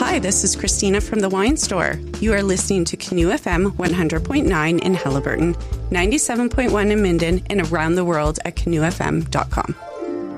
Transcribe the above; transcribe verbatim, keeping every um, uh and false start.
Hi, this is Christina from the Wine Store. You are listening to Canoe F M one hundred point nine in Haliburton, ninety-seven point one in Minden, and around the world at canoe f m dot com.